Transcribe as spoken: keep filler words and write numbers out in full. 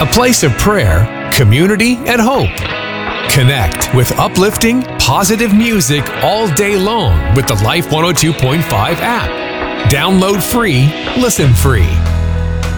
a place of prayer, community, and hope. Connect with uplifting, positive music all day long with the Life one oh two point five app. Download free, listen free.